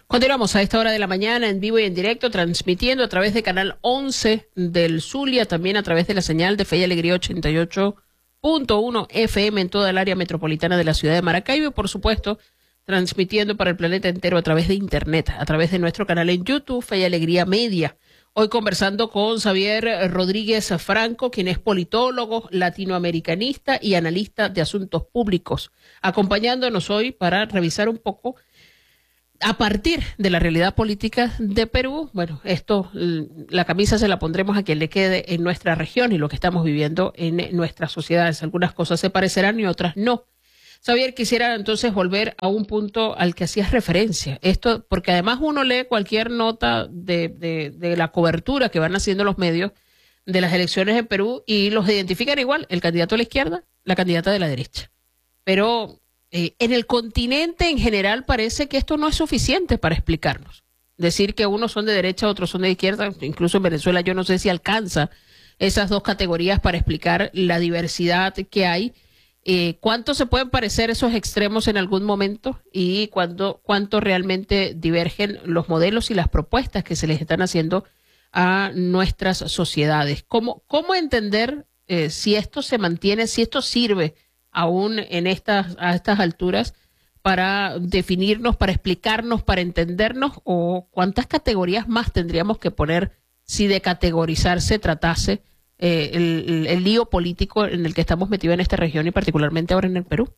Continuamos a esta hora de la mañana en vivo y en directo, transmitiendo a través de Canal 11 del Zulia, también a través de la señal de Fe y Alegría 88.1 FM en toda el área metropolitana de la ciudad de Maracaibo y, por supuesto, transmitiendo para el planeta entero a través de Internet, a través de nuestro canal en YouTube, Fe y Alegría Media. Hoy conversando con Xavier Rodríguez Franco, quien es politólogo, latinoamericanista y analista de asuntos públicos, acompañándonos hoy para revisar un poco a partir de la realidad política de Perú. Bueno, esto, la camisa se la pondremos a quien le quede en nuestra región y lo que estamos viviendo en nuestras sociedades. Algunas cosas se parecerán y otras no. Xavier, quisiera entonces volver a un punto al que hacías referencia. Esto, porque además uno lee cualquier nota de la cobertura que van haciendo los medios de las elecciones en Perú y los identifican igual, el candidato de la izquierda, la candidata de la derecha. Pero en el continente en general parece que esto no es suficiente para explicarnos. Decir que unos son de derecha, otros son de izquierda, incluso en Venezuela yo no sé si alcanza esas dos categorías para explicar la diversidad que hay. ¿Cuánto se pueden parecer esos extremos en algún momento y cuánto realmente divergen los modelos y las propuestas que se les están haciendo a nuestras sociedades? ¿Cómo entender si esto se mantiene, si esto sirve aún a estas alturas para definirnos, para explicarnos, para entendernos, o cuántas categorías más tendríamos que poner si de categorizar se tratase el lío político en el que estamos metidos en esta región y particularmente ahora en el Perú?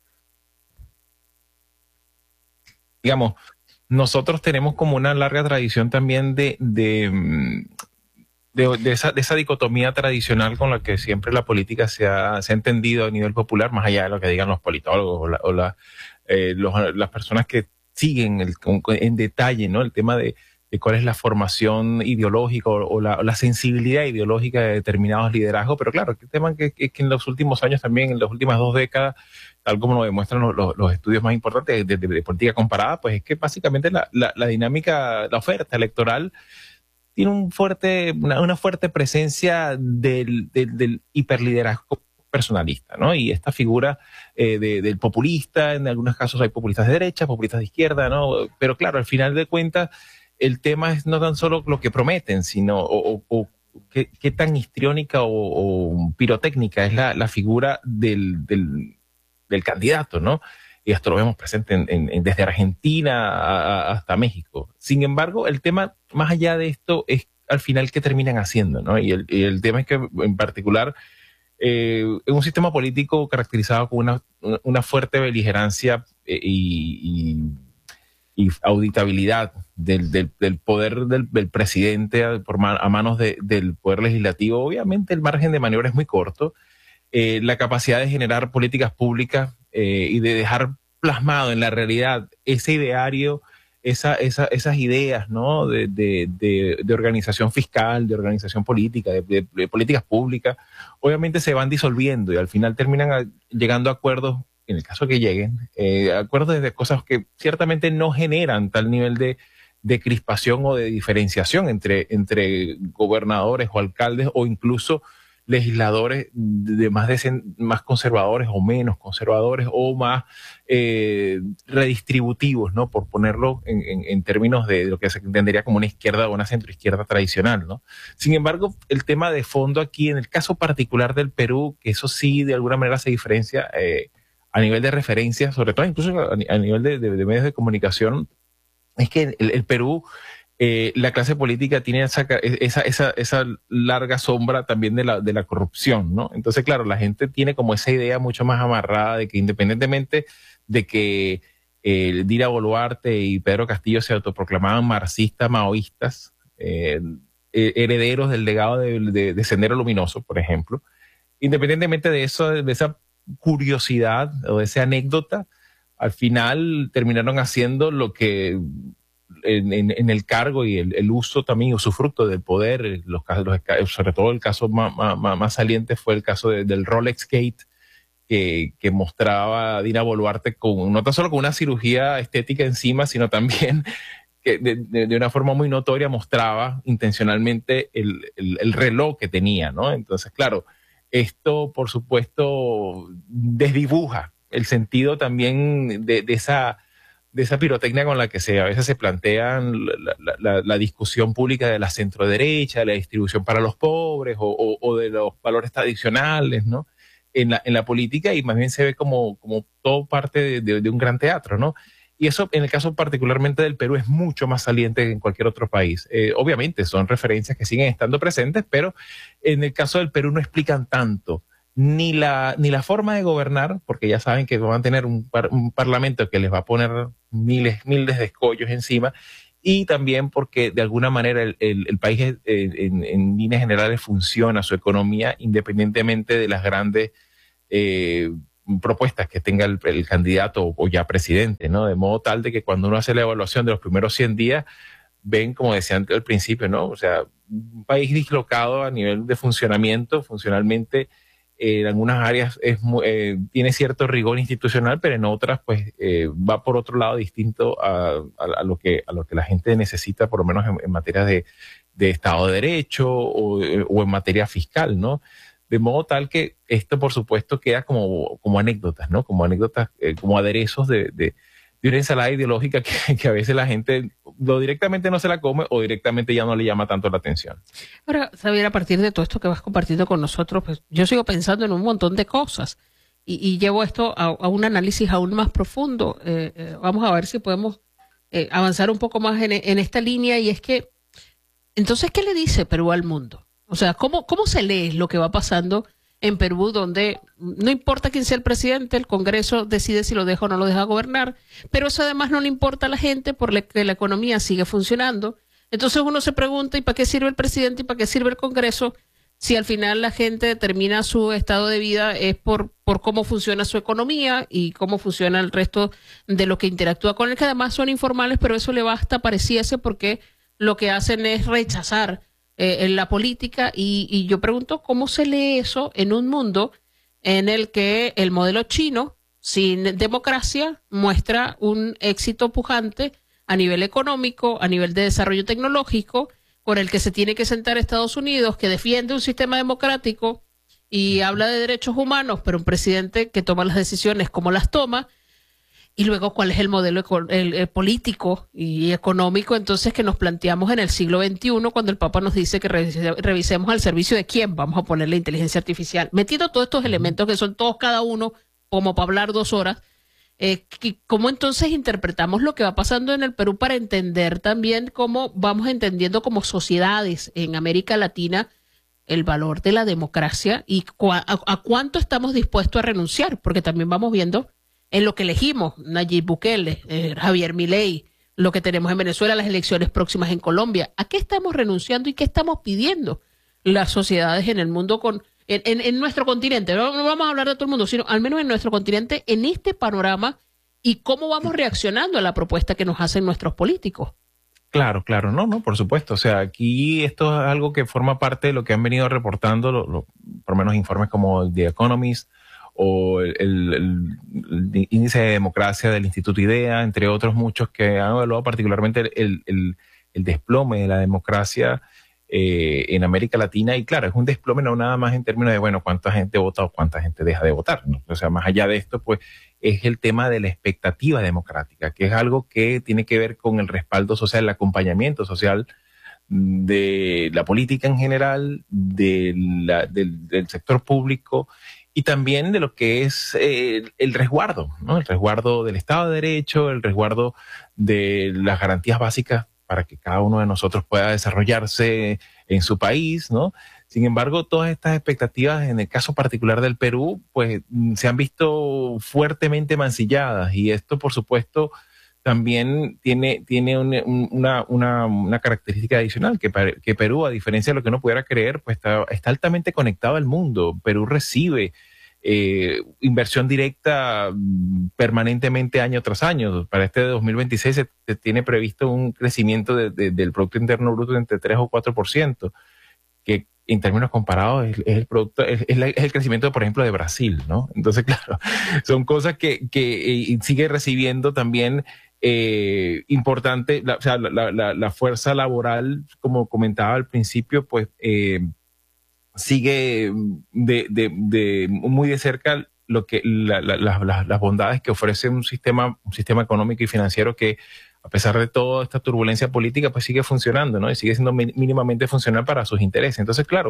Digamos, nosotros tenemos como una larga tradición también de esa dicotomía tradicional con la que siempre la política se ha entendido a nivel popular, más allá de lo que digan los politólogos las personas que siguen en detalle, ¿no?, el tema de cuál es la formación ideológica o la sensibilidad ideológica de determinados liderazgos. Pero claro, el tema que en los últimos años también, en las últimas 2 décadas, tal como lo demuestran los estudios más importantes de política comparada, pues es que básicamente la dinámica, la oferta electoral tiene una fuerte presencia del hiperliderazgo personalista, ¿no? Y esta figura del populista, en algunos casos hay populistas de derecha, populistas de izquierda, ¿no? Pero claro, al final de cuentas, el tema es no tan solo lo que prometen, sino qué tan histriónica o pirotécnica es la figura del candidato, ¿no? Y esto lo vemos presente desde Argentina hasta México. Sin embargo, el tema, más allá de esto, es al final qué terminan haciendo, ¿no? Y el tema es que, en particular, en un sistema político caracterizado con una fuerte beligerancia y auditabilidad del poder del presidente a manos del poder legislativo, obviamente el margen de maniobra es muy corto. La capacidad de generar políticas públicas y de dejar plasmado en la realidad ese ideario, esas ideas, ¿no?, de organización fiscal, de organización política, de políticas públicas, obviamente se van disolviendo y al final terminan llegando a acuerdos, en el caso que lleguen, acuerdos de cosas que ciertamente no generan tal nivel de crispación o de diferenciación entre gobernadores o alcaldes o incluso legisladores más conservadores o menos conservadores o más redistributivos, ¿no?, por ponerlo en términos de lo que se entendería como una izquierda o una centroizquierda tradicional, ¿no? Sin embargo, el tema de fondo aquí, en el caso particular del Perú, que eso sí de alguna manera se diferencia a nivel de referencia, sobre todo incluso a nivel de medios de comunicación, es que el Perú, la clase política tiene esa larga sombra también de la corrupción, ¿no? Entonces, claro, la gente tiene como esa idea mucho más amarrada de que independientemente de que Dina Boluarte y Pedro Castillo se autoproclamaban marxistas, maoístas, herederos del legado de Sendero Luminoso, por ejemplo, independientemente de eso, de esa curiosidad o de esa anécdota, al final terminaron haciendo lo que en el cargo y el uso también, usufructo del poder, sobre todo el caso más saliente fue el caso del Rolex Gate, que mostraba a Dina Boluarte no tan solo con una cirugía estética encima, sino también que de una forma muy notoria mostraba intencionalmente el reloj que tenía, ¿no? Entonces, claro, esto, por supuesto, desdibuja el sentido también de esa esa pirotecnia con la que a veces se plantean la discusión pública de la centroderecha, de la distribución para los pobres o de los valores tradicionales, ¿no? En la política, y más bien se ve como todo parte de un gran teatro, ¿no? Y eso, en el caso particularmente del Perú, es mucho más saliente que en cualquier otro país. Obviamente son referencias que siguen estando presentes, pero en el caso del Perú no explican tanto ni la forma de gobernar, porque ya saben que van a tener un parlamento que les va a poner miles de escollos encima, y también porque de alguna manera el país en líneas generales funciona, su economía, independientemente de las grandes propuestas que tenga el candidato o ya presidente, ¿no? De modo tal de que cuando uno hace la evaluación de los primeros 100 días, ven, como decía al principio, ¿no? O sea, un país dislocado a nivel de funcionamiento, funcionalmente, en algunas áreas tiene cierto rigor institucional, pero en otras pues va por otro lado distinto a lo que la gente necesita, por lo menos en materia de Estado de Derecho o en materia fiscal, ¿no? De modo tal que esto, por supuesto, queda como anécdotas, ¿no? Como anécdotas, como aderezos de una ensalada ideológica que a veces la gente directamente no se la come o directamente ya no le llama tanto la atención. Ahora, Xavier, a partir de todo esto que vas compartiendo con nosotros, pues yo sigo pensando en un montón de cosas y llevo esto a un análisis aún más profundo. Vamos a ver si podemos avanzar un poco más en esta línea, y es que, entonces, ¿qué le dice Perú al mundo? O sea, ¿cómo se lee lo que va pasando en Perú, donde no importa quién sea el presidente, el Congreso decide si lo deja o no lo deja gobernar, pero eso además no le importa a la gente porque la economía sigue funcionando? Entonces uno se pregunta, ¿y para qué sirve el presidente y para qué sirve el Congreso si al final la gente determina su estado de vida es por cómo funciona su economía y cómo funciona el resto de lo que interactúa con él, que además son informales, pero eso le basta, pareciese, porque lo que hacen es rechazar en la política, y yo pregunto cómo se lee eso en un mundo en el que el modelo chino, sin democracia, muestra un éxito pujante a nivel económico, a nivel de desarrollo tecnológico, con el que se tiene que sentar Estados Unidos, que defiende un sistema democrático y habla de derechos humanos, pero un presidente que toma las decisiones como las toma. Y luego, ¿cuál es el modelo el político y económico entonces que nos planteamos en el siglo XXI, cuando el Papa nos dice que revisemos al servicio de quién vamos a poner la inteligencia artificial? Metiendo todos estos elementos que son todos cada uno como para hablar 2 horas, ¿cómo entonces interpretamos lo que va pasando en el Perú para entender también cómo vamos entendiendo como sociedades en América Latina el valor de la democracia y a cuánto estamos dispuestos a renunciar? Porque también vamos viendo en lo que elegimos, Nayib Bukele, Javier Milei, lo que tenemos en Venezuela, las elecciones próximas en Colombia. ¿A qué estamos renunciando y qué estamos pidiendo las sociedades en el mundo, en nuestro continente? No vamos a hablar de todo el mundo, sino al menos en nuestro continente, en este panorama, y cómo vamos reaccionando a la propuesta que nos hacen nuestros políticos. Claro, no, por supuesto. O sea, aquí esto es algo que forma parte de lo que han venido reportando, por lo menos informes como The Economist, o el índice de democracia del Instituto IDEA, entre otros muchos que han evaluado particularmente el desplome de la democracia en América Latina. Y claro, es un desplome no nada más en términos de, bueno, cuánta gente vota o cuánta gente deja de votar, ¿no? O sea, más allá de esto, pues es el tema de la expectativa democrática, que es algo que tiene que ver con el respaldo social, el acompañamiento social de la política en general, del sector público, y también de lo que es el resguardo, ¿no? El resguardo del Estado de Derecho, el resguardo de las garantías básicas para que cada uno de nosotros pueda desarrollarse en su país, ¿no? Sin embargo, todas estas expectativas, en el caso particular del Perú, pues se han visto fuertemente mancilladas, y esto, por supuesto, también tiene una característica adicional, que Perú, a diferencia de lo que uno pudiera creer, pues está altamente conectado al mundo. Perú recibe inversión directa permanentemente año tras año. Para este 2026 se tiene previsto un crecimiento del Producto Interno Bruto de entre 3 o 4%, que en términos comparados es el crecimiento, por ejemplo, de Brasil, ¿no? Entonces, claro, son cosas que sigue recibiendo también importante, la fuerza laboral, como comentaba al principio, pues sigue muy de cerca las bondades que ofrece un sistema económico y financiero que, a pesar de toda esta turbulencia política, pues sigue funcionando, ¿no? Y sigue siendo mínimamente funcional para sus intereses. Entonces, claro,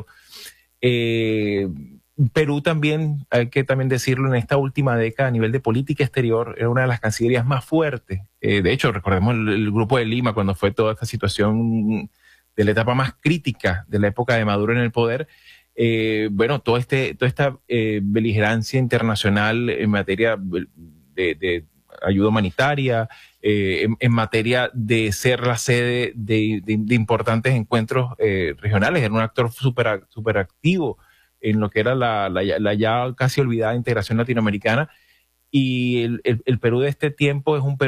Perú también, hay que también decirlo, en esta última década a nivel de política exterior era una de las cancillerías más fuertes. De hecho, recordemos el Grupo de Lima, cuando fue toda esta situación de la etapa más crítica de la época de Maduro en el poder. Bueno, toda esta beligerancia internacional en materia de ayuda humanitaria, en materia de ser la sede de importantes encuentros regionales. Era un actor súper activo en lo que era la ya casi olvidada integración latinoamericana. Y el Perú de este tiempo es un Perú